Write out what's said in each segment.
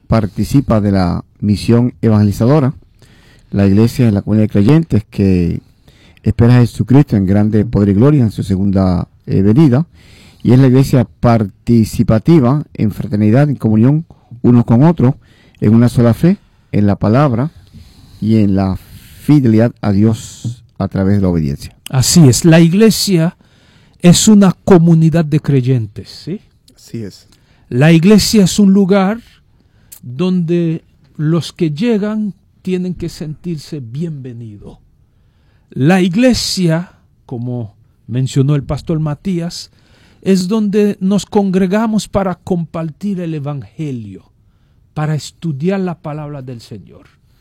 participa de la misión evangelizadora. La iglesia es la comunidad de creyentes que espera a Jesucristo en grande poder y gloria en su segunda venida. Y es la iglesia participativa en fraternidad, en comunión unos con otros, en una sola fe, en la palabra y en la fidelidad a Dios a través de la obediencia. Así es, la iglesia es una comunidad de creyentes, ¿sí? Así es. La iglesia es un lugar donde los que llegan tienen que sentirse bienvenidos. La iglesia, como mencionó el pastor Matías, es donde nos congregamos para compartir el evangelio, para estudiar la palabra del Señor.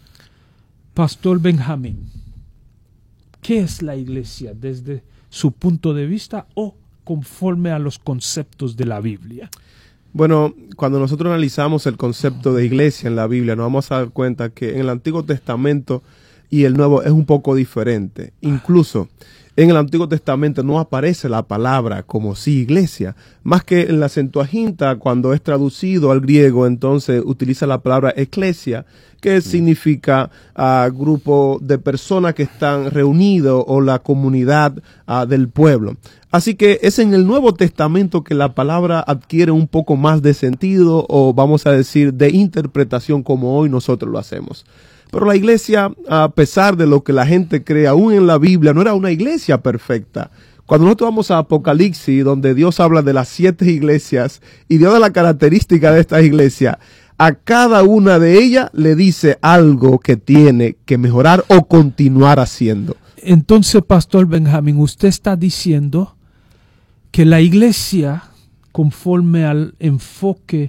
Pastor Benjamín, ¿qué es la iglesia desde su punto de vista o conforme a los conceptos de la Biblia? Bueno, cuando nosotros analizamos el concepto de iglesia en la Biblia, nos vamos a dar cuenta que en el Antiguo Testamento y el Nuevo es un poco diferente. Incluso en el Antiguo Testamento no aparece la palabra como sí iglesia, más que en la Septuaginta, cuando es traducido al griego, entonces utiliza la palabra eclesia, que significa grupo de personas que están reunidos o la comunidad del pueblo. Así que es en el Nuevo Testamento que la palabra adquiere un poco más de sentido o vamos a decir de interpretación como hoy nosotros lo hacemos. Pero la iglesia, a pesar de lo que la gente cree, aún en la Biblia, no era una iglesia perfecta. Cuando nosotros vamos a Apocalipsis, donde Dios habla de las 7 iglesias y Dios da la característica de estas iglesias, a cada una de ellas le dice algo que tiene que mejorar o continuar haciendo. Entonces, Pastor Benjamín, usted está diciendo que la iglesia, conforme al enfoque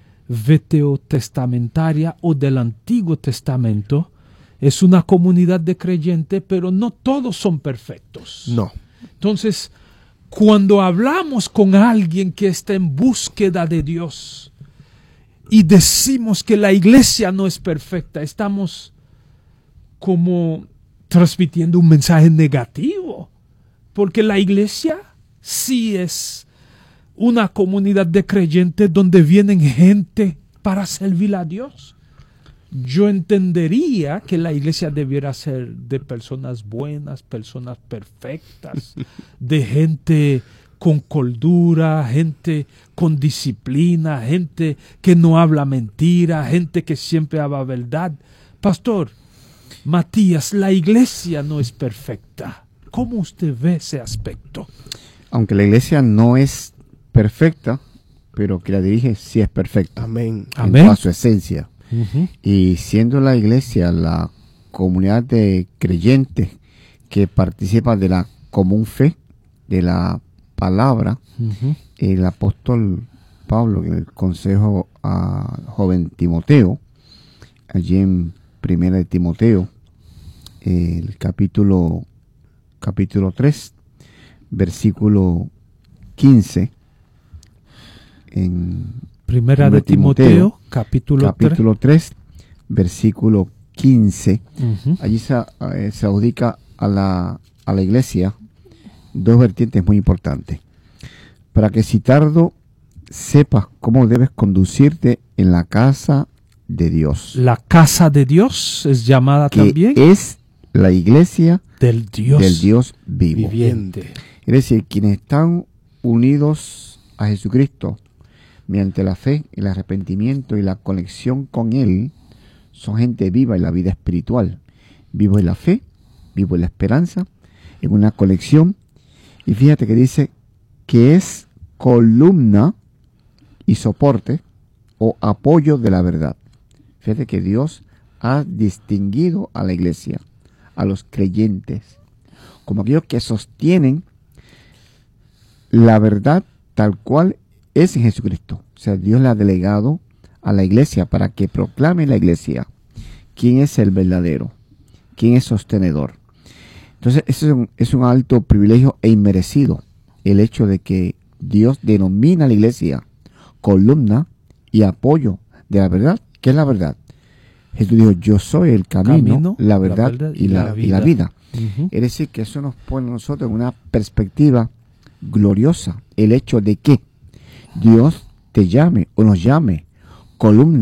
veterotestamentaria o del Antiguo Testamento, es una comunidad de creyentes, pero no todos son perfectos. No. Entonces, cuando hablamos con alguien que está en búsqueda de Dios y decimos que la iglesia no es perfecta, estamos como transmitiendo un mensaje negativo, porque la iglesia sí es una comunidad de creyentes donde vienen gente para servir a Dios. Yo entendería que la iglesia debiera ser de personas buenas, personas perfectas, de gente con cordura, gente con disciplina, gente que no habla mentira, gente que siempre habla verdad. Pastor Matías, la iglesia no es perfecta. ¿Cómo usted ve ese aspecto? Aunque la iglesia no es perfecta, pero que la dirige sí es perfecta. Amén. En Amén. toda su esencia. Uh-huh. Y siendo la iglesia la comunidad de creyentes que participa de la común fe, de la palabra, Uh-huh. el apóstol Pablo, en el consejo a joven Timoteo, allí en Primera de Timoteo, el capítulo 3, versículo 15, en Primera de Timoteo, capítulo 3, versículo 15. Uh-huh. Allí se adjudica a la iglesia dos vertientes muy importantes. Para que si tardo sepas cómo debes conducirte en la casa de Dios. La casa de Dios es llamada que también es la iglesia del Dios vivo. viviente. Es decir, quienes están unidos a Jesucristo mediante la fe, el arrepentimiento y la conexión con Él, son gente viva en la vida espiritual, vivo en la fe, vivo en la esperanza, en una conexión. Y fíjate que dice que es columna y soporte o apoyo de la verdad. Fíjate que Dios ha distinguido a la iglesia, a los creyentes, como aquellos que sostienen la verdad tal cual es en Jesucristo. O sea, Dios le ha delegado a la iglesia para que proclame la iglesia quién es el verdadero, quién es sostenedor. Entonces, eso es un alto privilegio e inmerecido, el hecho de que Dios denomina a la iglesia columna y apoyo de la verdad. ¿Qué es la verdad? Jesús dijo, yo soy el camino, la verdad y la vida. Uh-huh. Es decir, que eso nos pone a nosotros en una perspectiva gloriosa, el hecho de que Dios te llame o nos llame columna